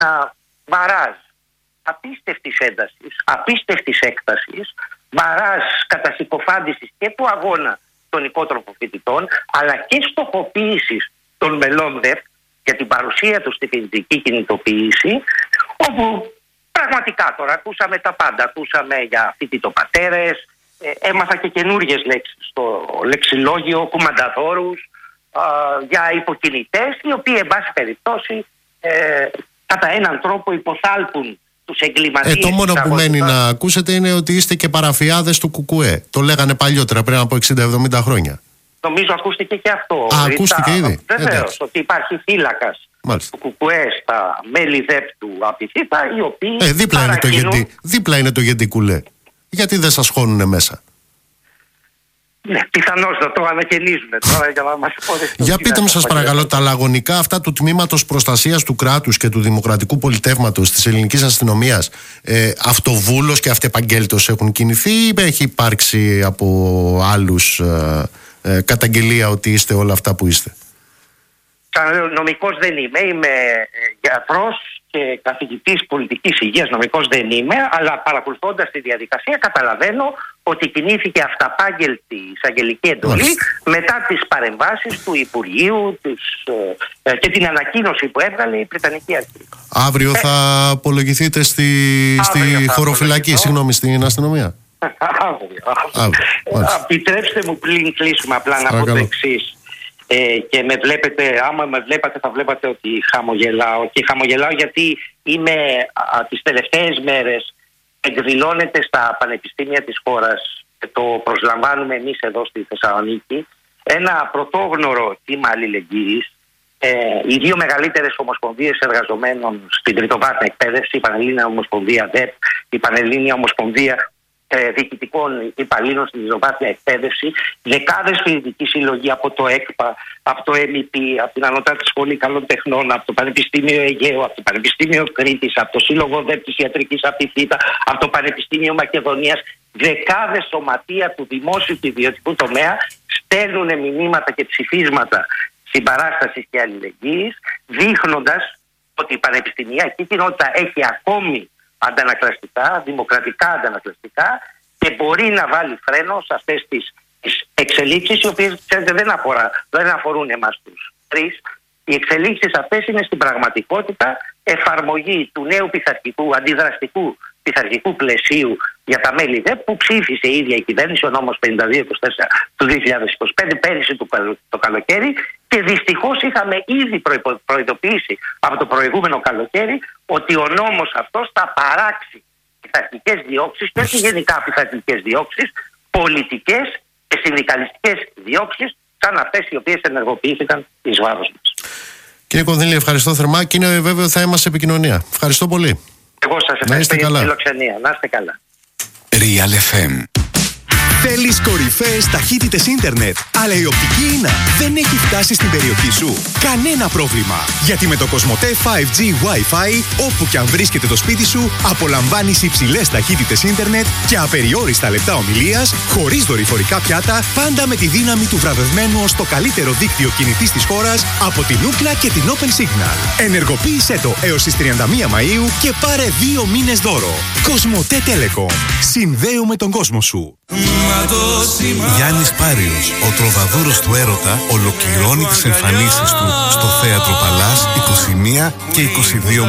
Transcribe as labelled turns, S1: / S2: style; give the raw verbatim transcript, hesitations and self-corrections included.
S1: ένα μπαράζ απίστευτης έντασης, απίστευτης έκτασης, μπαράζ κατασυκοφάντησης και του αγώνα των οικότροπων φοιτητών, αλλά και στοχοποίησης των μελών ΔΕΠ για την παρουσία του στη φοιτητική κινητοποίηση, όπου πραγματικά τώρα ακούσαμε τα πάντα. Ακούσαμε για φοιτητοπατέρες, ε, έμαθα και καινούργιες λέξεις στο λεξιλόγιο, κουμανταδόρους, ε, για υποκινητές, οι οποίοι εν πάση περιπτώσει ε, κατά έναν τρόπο υποθάλπουν τους εγκληματίες.
S2: Ε, το μόνο που μένει να ακούσετε είναι ότι είστε και παραφιάδες του Κουκουέ. Το λέγανε παλιότερα, πριν από εξήντα εβδομήντα χρόνια.
S1: Νομίζω ακούστηκε και αυτό.
S2: Α, ακούστηκε ήδη.
S1: Βεβαίως, ότι υπάρχει φύλακας του Κουκουέ στα μέλη ΔΕΠ του Απιθύτα, οι οποίοι
S2: ε, δίπλα,
S1: παρακινούν...
S2: είναι το γεντί, δίπλα είναι το γεντικουλέ. Γιατί δεν σας χώνουνε μέσα?
S1: Ναι, πιθανώς να το ανακαινίζουν τώρα για να μας υποδεχτούν.
S2: Για πείτε μου σας παρακαλώ, τα λαγωνικά αυτά του Τμήματος Προστασίας του Κράτους και του Δημοκρατικού Πολιτεύματος της Ελληνικής Αστυνομίας, ε, αυτοβούλος και αυτεπαγγέλτος έχουν κινηθεί ή έχει υπάρξει από άλλους ε, ε, καταγγελία ότι είστε όλα αυτά που είστε?
S1: Νομικός δεν είμαι, είμαι γιατρός και καθηγητής πολιτικής υγείας, νομικός δεν είμαι, αλλά παρακολουθώντας τη διαδικασία καταλαβαίνω ότι κινήθηκε αυταπάγγελτη εισαγγελική εντολή μετά τις παρεμβάσεις του Υπουργείου τους, ε, και την ανακοίνωση που έβγαλε η Βρετανική Αρχή.
S2: Αύριο ε, θα απολογηθείτε στη, στη χωροφυλακή, συγγνώμη, στην αστυνομία?
S1: Αύριο. Επιτρέψτε μου πριν κλείσουμε απλά να πω το εξής. Ε, και με βλέπετε, άμα με βλέπατε θα βλέπατε ότι χαμογελάω, και χαμογελάω γιατί είμαι α, τις τελευταίες μέρες εκδηλώνεται στα πανεπιστήμια της χώρας και το προσλαμβάνουμε εμείς εδώ στη Θεσσαλονίκη ένα πρωτόγνωρο κύμα αλληλεγγύης. Ε, οι δύο μεγαλύτερες ομοσπονδίες εργαζομένων στην τριτοβάθμια εκπαίδευση, η Πανελλήνια Ομοσπονδία ΔΕΠ, η Πανελλήνια Ομοσπονδία ε, Διοικητικών Υπαλλήλων στην τριτοβάθμια εκπαίδευση, δεκάδες φοιτητικοί σύλλογοι από το ΕΚΠΑ, από το εμ ι πι, από την Ανώτατη Σχολή Καλών Τεχνών, από το Πανεπιστήμιο Αιγαίου, από το Πανεπιστήμιο Κρήτης, από το Σύλλογο ΔΕΠ της Ιατρικής Απιθύτα, από το Πανεπιστήμιο Μακεδονίας, δεκάδες σωματεία του δημόσιου και ιδιωτικού τομέα στέλνουν μηνύματα και ψηφίσματα συμπαράστασης και αλληλεγγύης, δείχνοντας ότι η πανεπιστημιακή κοινότητα έχει ακόμη αντανακλαστικά, δημοκρατικά αντανακλαστικά, και μπορεί να βάλει φρένο σε αυτές τις, τις εξελίξεις, οι οποίες ξέρετε, δεν, αφορά, δεν αφορούν εμάς τους τρεις. Οι εξελίξεις αυτές είναι στην πραγματικότητα εφαρμογή του νέου πειθαρχικού, αντιδραστικού πειθαρχικού πλαισίου για τα μέλη ΔΕΠ που ψήφισε η ίδια η κυβέρνηση, ο νόμος πενήντα δύο είκοσι τέσσερα του δύο χιλιάδες είκοσι πέντε, πέρυσι το, το καλοκαίρι, και δυστυχώς είχαμε ήδη προειδοποιήσει από το προηγούμενο καλοκαίρι ότι ο νόμος αυτός θα παράξει πειθαρχικές διώξεις, και όχι γενικά πειθαρχικές διώξεις, πολιτικές και συνδικαλιστικές διώξεις, σαν αυτές οι οποίες ενεργοποιήθηκαν εις βάρος μας.
S2: Κύριε Κονδύλη, ευχαριστώ θερμά και είναι βέβαιο θα είμαστε σε επικοινωνία. Ευχαριστώ πολύ.
S1: Εγώ σας ευχαριστώ για την φιλοξενία. Να είστε καλά.
S3: Real εφ εμ. Θέλεις κορυφαίες ταχύτητες ίντερνετ, αλλά η οπτική ίνα δεν έχει φτάσει στην περιοχή σου? Κανένα πρόβλημα, γιατί με το Κοσμοτέ φάιβ τζι Wi-Fi, όπου και αν βρίσκεται το σπίτι σου, απολαμβάνεις υψηλές ταχύτητες ίντερνετ και απεριόριστα λεπτά ομιλίας, χωρίς δορυφορικά πιάτα, πάντα με τη δύναμη του βραβευμένου ως το καλύτερο δίκτυο κινητής της χώρας από την Ookla και την Open Signal. Ενεργοποίησέ το έως τις τριάντα μία Μαΐου και πάρε δύο μήνες δώρο. Κοσμοτέ Telecom. Συνδέουμε τον κόσμο σου.
S4: Γιάννης Πάριος, ο τροβαδούρος του έρωτα, ολοκληρώνει τις εμφανίσεις του στο Θέατρο Παλάς είκοσι μία και είκοσι δύο